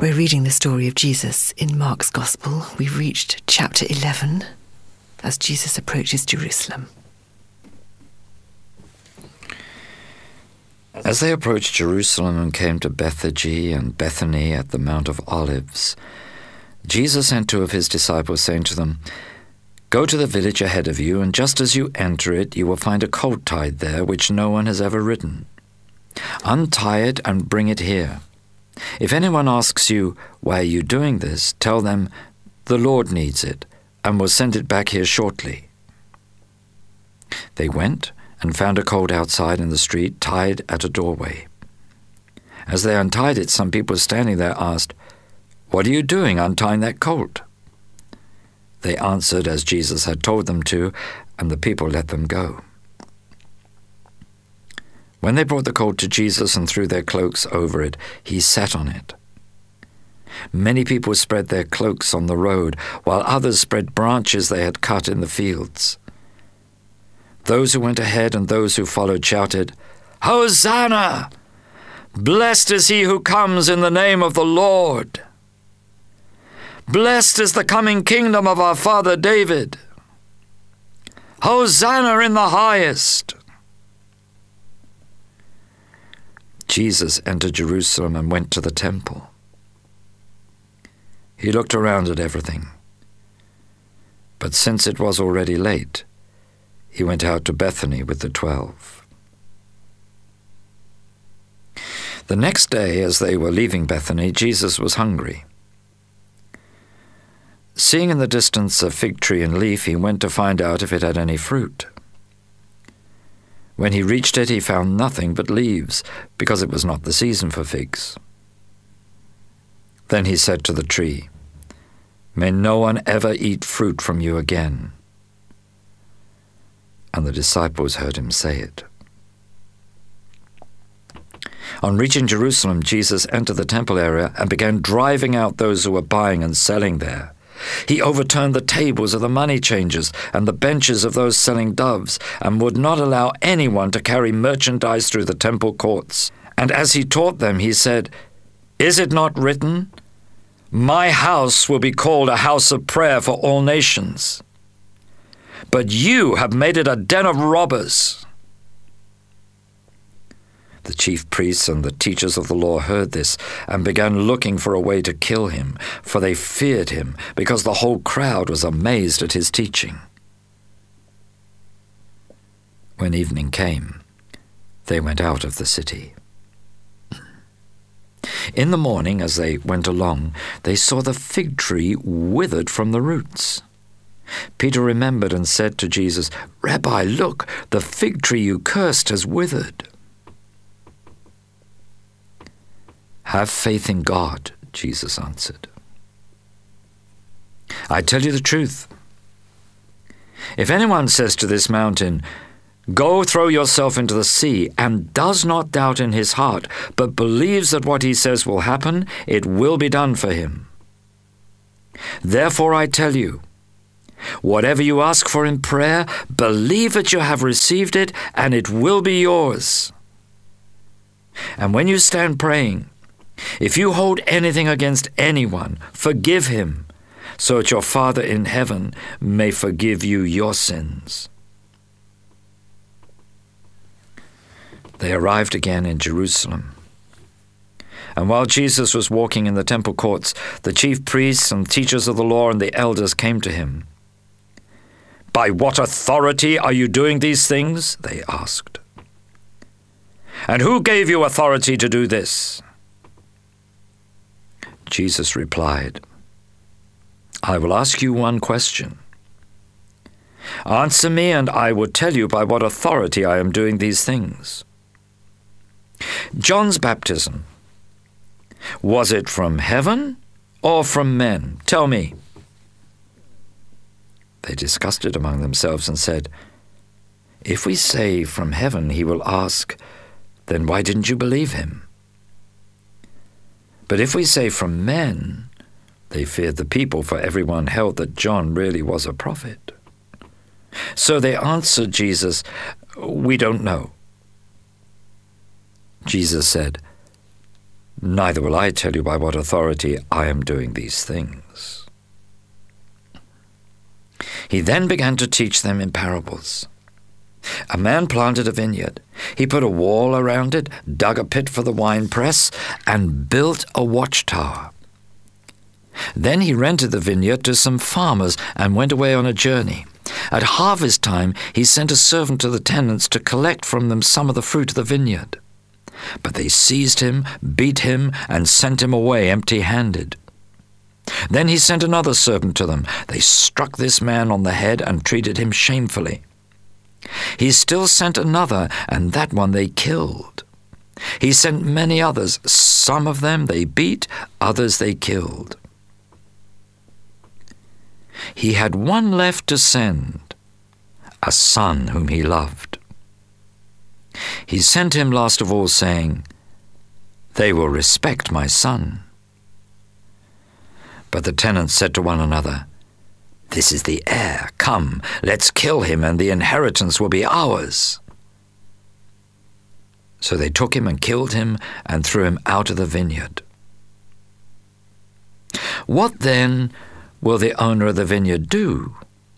We're reading the story of Jesus in Mark's Gospel. We've reached chapter 11 as Jesus approaches Jerusalem. As they approached Jerusalem and came to Bethphage and Bethany at the Mount of Olives, Jesus sent two of his disciples, saying to them, "Go to the village ahead of you, and just as you enter it, you will find a colt tied there, which no one has ever ridden. Untie it and bring it here. If anyone asks you, 'Why are you doing this?' tell them, 'The Lord needs it, and will send it back here shortly.'" They went and found a colt outside in the street, tied at a doorway. As they untied it, some people standing there asked, "What are you doing untying that colt?" They answered as Jesus had told them to, and the people let them go. When they brought the colt to Jesus and threw their cloaks over it, he sat on it. Many people spread their cloaks on the road, while others spread branches they had cut in the fields. Those who went ahead and those who followed shouted, "Hosanna! Blessed is he who comes in the name of the Lord! Blessed is the coming kingdom of our father David! Hosanna in the highest!" Jesus entered Jerusalem and went to the temple. He looked around at everything. But since it was already late, he went out to Bethany with the 12. The next day, as they were leaving Bethany, Jesus was hungry. Seeing in the distance a fig tree and leaf, he went to find out if it had any fruit. When he reached it, he found nothing but leaves, because it was not the season for figs. Then he said to the tree, "May no one ever eat fruit from you again." And the disciples heard him say it. On reaching Jerusalem, Jesus entered the temple area and began driving out those who were buying and selling there. He overturned the tables of the money changers and the benches of those selling doves, and would not allow anyone to carry merchandise through the temple courts. And as he taught them, he said, "Is it not written, 'My house will be called a house of prayer for all nations'? But you have made it a den of robbers." The chief priests and the teachers of the law heard this and began looking for a way to kill him, for they feared him, because the whole crowd was amazed at his teaching. When evening came, they went out of the city. In the morning, as they went along, they saw the fig tree withered from the roots. Peter remembered and said to Jesus, "Rabbi, look, the fig tree you cursed has withered." "Have faith in God," Jesus answered. "I tell you the truth. If anyone says to this mountain, 'Go throw yourself into the sea,' and does not doubt in his heart, but believes that what he says will happen, it will be done for him. Therefore I tell you, whatever you ask for in prayer, believe that you have received it, and it will be yours. And when you stand praying, if you hold anything against anyone, forgive him, so that your Father in heaven may forgive you your sins." They arrived again in Jerusalem. And while Jesus was walking in the temple courts, the chief priests and teachers of the law and the elders came to him. "By what authority are you doing these things?" they asked. "And who gave you authority to do this?" Jesus replied, "I will ask you one question. Answer me, and I will tell you by what authority I am doing these things. John's baptism, was it from heaven or from men? Tell me." They discussed it among themselves and said, "If we say from heaven, he will ask, 'Then why didn't you believe him?' But if we say from men," they feared the people, for everyone held that John really was a prophet. So they answered Jesus, "We don't know." Jesus said, neither will I tell you by what authority I am doing these things." He then began to teach them in parables. A man planted a vineyard. He put a wall around it, dug a pit for the winepress, and built a watchtower. Then he rented the vineyard to some farmers and went away on a journey. At harvest time, he sent a servant to the tenants to collect from them some of the fruit of the vineyard. But they seized him, beat him, and sent him away empty-handed. Then he sent another servant to them. They struck this man on the head and treated him shamefully. He still sent another, and that one they killed. He sent many others. Some of them they beat, others they killed. He had one left to send, a son whom he loved. He sent him last of all, saying, "They will respect my son." But the tenants said to one another, "This is the heir. Come, let's kill him, and the inheritance will be ours." So they took him and killed him and threw him out of the vineyard. What then will the owner of the vineyard do?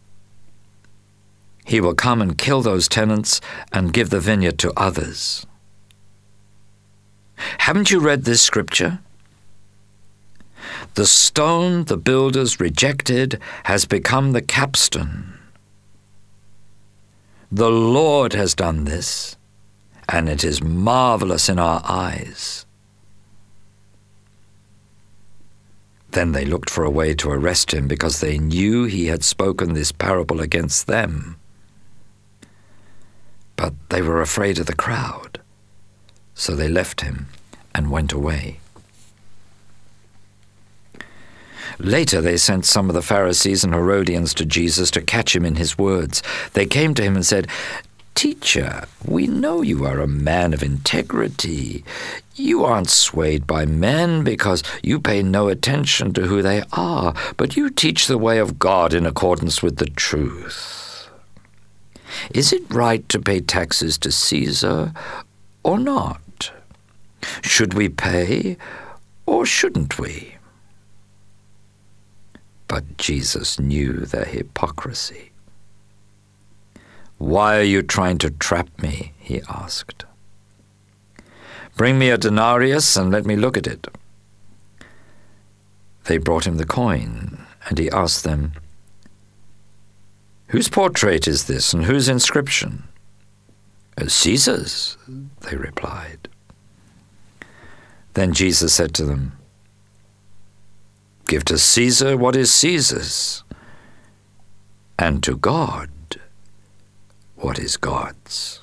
He will come and kill those tenants and give the vineyard to others. Haven't you read this scripture? The stone the builders rejected has become the capstone. The Lord has done this, and it is marvelous in our eyes. Then they looked for a way to arrest him because they knew he had spoken this parable against them. But they were afraid of the crowd, so they left him and went away. Later they sent some of the Pharisees and Herodians to Jesus to catch him in his words. They came to him and said, "Teacher, we know you are a man of integrity. You aren't swayed by men because you pay no attention to who they are, but you teach the way of God in accordance with the truth. Is it right to pay taxes to Caesar or not? Should we pay or shouldn't we?" But Jesus knew their hypocrisy. "Why are you trying to trap me?" he asked. "Bring me a denarius and let me look at it." They brought him the coin, and he asked them, "Whose portrait is this, and whose inscription?" "Caesar's," they replied. Then Jesus said to them, "Give to Caesar what is Caesar's, and to God what is God's."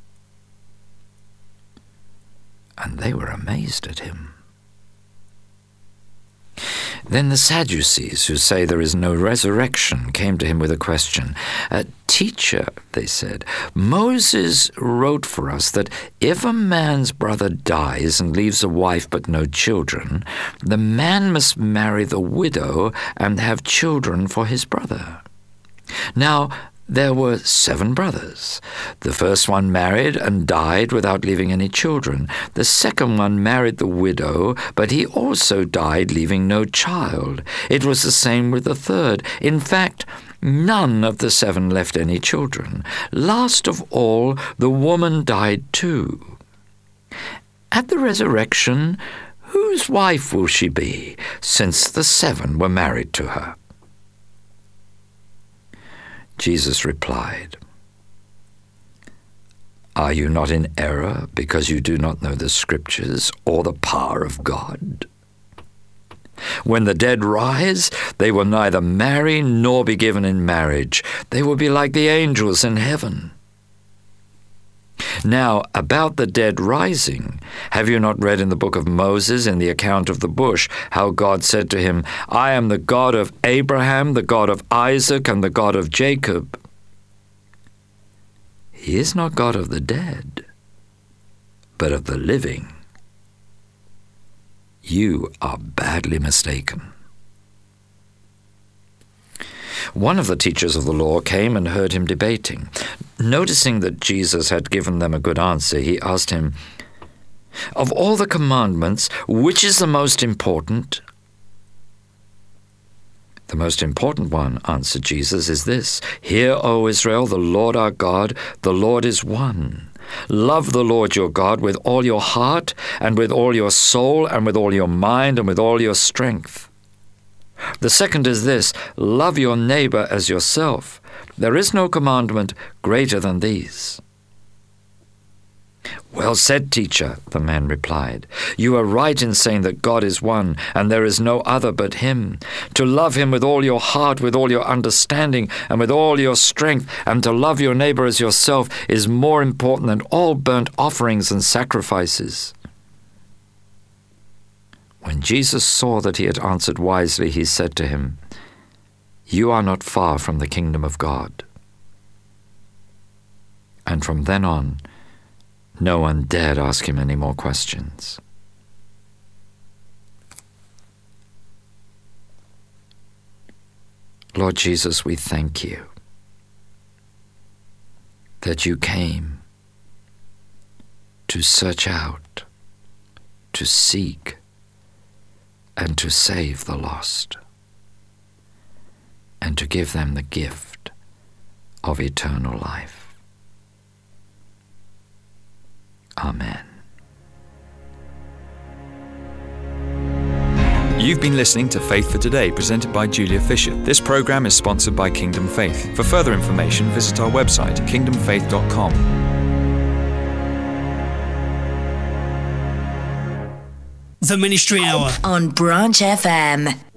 And they were amazed at him. Then the Sadducees, who say there is no resurrection, came to him with a question. "Teacher," they said, "Moses wrote for us that if a man's brother dies and leaves a wife but no children, the man must marry the widow and have children for his brother. Now, there were 7 brothers. The first one married and died without leaving any children. The second one married the widow, but he also died leaving no child. It was the same with the third. In fact, none of the 7 left any children. Last of all, the woman died too. At the resurrection, whose wife will she be, since the 7 were married to her?" Jesus replied, "Are you not in error because you do not know the Scriptures or the power of God? When the dead rise, they will neither marry nor be given in marriage. They will be like the angels in heaven. Now, about the dead rising, have you not read in the book of Moses, in the account of the bush, how God said to him, 'I am the God of Abraham, the God of Isaac, and the God of Jacob'? He is not God of the dead, but of the living. You are badly mistaken." One of the teachers of the law came and heard him debating. Noticing that Jesus had given them a good answer, he asked him, Of all the commandments, which is the most important?" "The most important one," answered Jesus, "is this: Hear, O Israel, the Lord our God, the Lord is one. Love the Lord your God with all your heart and with all your soul and with all your mind and with all your strength. The second is this: love your neighbor as yourself. There is no commandment greater than these." "Well said, teacher," the man replied. "You are right in saying that God is one, and there is no other but Him. To love Him with all your heart, with all your understanding, and with all your strength, and to love your neighbor as yourself is more important than all burnt offerings and sacrifices." When Jesus saw that he had answered wisely, he said to him, "You are not far from the kingdom of God." And from then on, no one dared ask him any more questions. Lord Jesus, we thank you that you came to search out, to seek, and to save the lost, and to give them the gift of eternal life. Amen. You've been listening to Faith for Today, presented by Julia Fisher. This program is sponsored by Kingdom Faith. For further information, visit our website, kingdomfaith.com. The Ministry Hour on Branch FM.